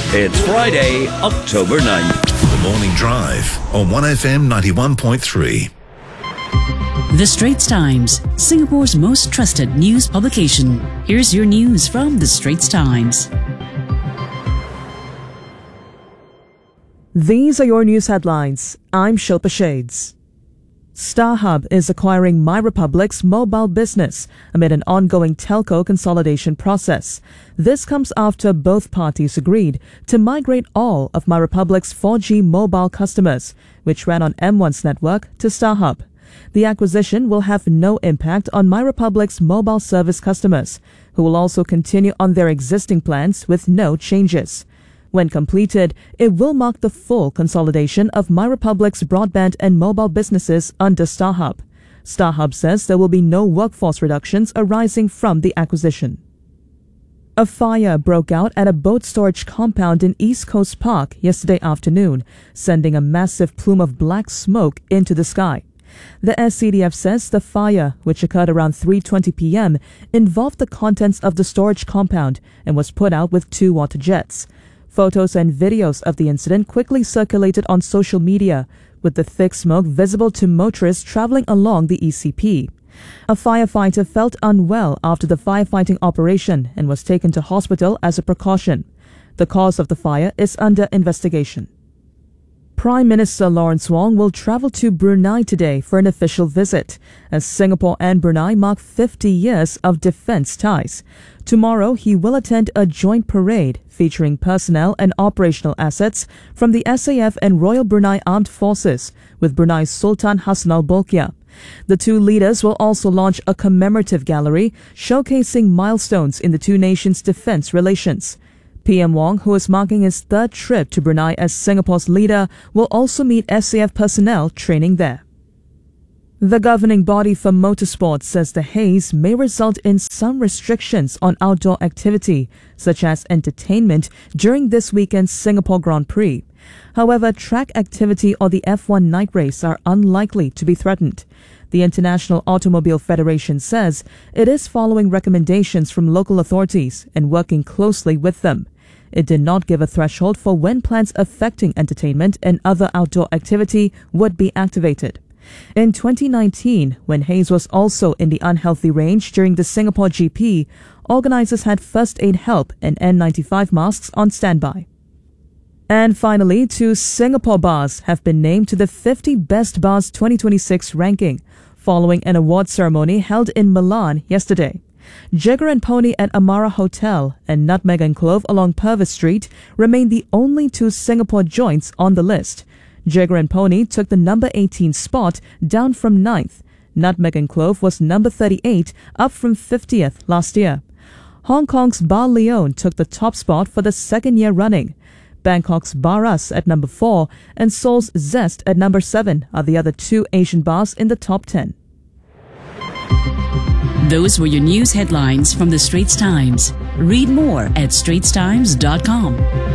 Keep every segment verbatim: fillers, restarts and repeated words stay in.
It's Friday, October ninth. The Morning Drive on one F M ninety-one point three. The Straits Times, Singapore's most trusted news publication. Here's your news from The Straits Times. These are your news headlines. I'm Shilpa Shades. StarHub is acquiring MyRepublic's mobile business amid an ongoing telco consolidation process. This comes after both parties agreed to migrate all of MyRepublic's four G mobile customers, which ran on M one's network, to StarHub. The acquisition will have no impact on MyRepublic's mobile service customers, who will also continue on their existing plans with no changes. When completed, it will mark the full consolidation of MyRepublic's broadband and mobile businesses under StarHub. StarHub says there will be no workforce reductions arising from the acquisition. A fire broke out at a boat storage compound in East Coast Park yesterday afternoon, sending a massive plume of black smoke into the sky. The S C D F says the fire, which occurred around three twenty p m, involved the contents of the storage compound and was put out with two water jets. Photos and videos of the incident quickly circulated on social media, with the thick smoke visible to motorists traveling along the E C P. A firefighter felt unwell after the firefighting operation and was taken to hospital as a precaution. The cause of the fire is under investigation. Prime Minister Lawrence Wong will travel to Brunei today for an official visit, as Singapore and Brunei mark fifty years of defence ties. Tomorrow, he will attend a joint parade featuring personnel and operational assets from the S A F and Royal Brunei Armed Forces, with Brunei's Sultan Hassan Al Bolkiah. The two leaders will also launch a commemorative gallery showcasing milestones in the two nations' defence relations. P M Wong, who is marking his third trip to Brunei as Singapore's leader, will also meet S A F personnel training there. The governing body for motorsports says the haze may result in some restrictions on outdoor activity, such as entertainment, during this weekend's Singapore Grand Prix. However, track activity or the F one night race are unlikely to be threatened. The International Automobile Federation says it is following recommendations from local authorities and working closely with them. It did not give a threshold for when plans affecting entertainment and other outdoor activity would be activated. In twenty nineteen, when haze was also in the unhealthy range during the Singapore G P, organizers had first aid help and N ninety-five masks on standby. And finally, two Singapore bars have been named to the fifty Best Bars twenty twenty-six ranking, following an award ceremony held in Milan yesterday. Jagger and Pony at Amara Hotel and Nutmeg and Clove along Purvis Street remain the only two Singapore joints on the list. Jagger and Pony took the number eighteen spot, down from ninth. Nutmeg and Clove was number thirty-eight, up from fiftieth last year. Hong Kong's Bar Leone took the top spot for the second year running. Bangkok's Bar Us at number four and Seoul's Zest at number seven are the other two Asian bars in the top ten. Those were your news headlines from The Straits Times. Read more at straits times dot com.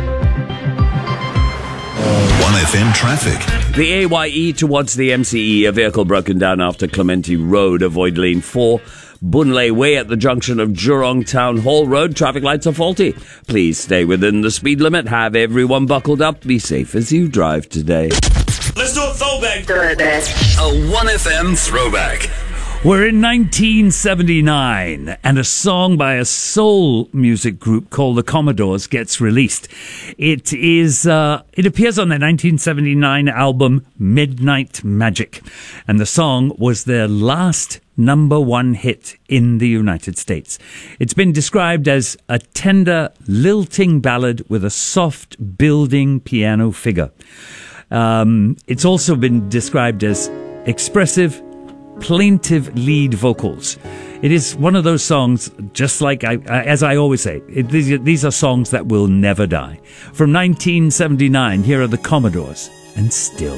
one F M traffic. The A Y E towards the M C E, a vehicle broken down after Clementi Road. Avoid lane four. Boon Lay Way at the junction of Jurong Town Hall Road. Traffic lights are faulty. Please stay within the speed limit. Have everyone buckled up. Be safe as you drive today. Let's do a throwback. A one F M throwback. We're in nineteen seventy-nine, and a song by a soul music group called the Commodores gets released. It is, uh, it appears on their nineteen seventy-nine album Midnight Magic, and the song was their last number one hit in the United States. It's been described as a tender, lilting ballad with a soft, building piano figure. Um, it's also been described as expressive, plaintive lead vocals. It is one of those songs, just like I, as I always say, it, these, these are songs that will never die. From nineteen seventy-nine, here are the Commodores, and Still.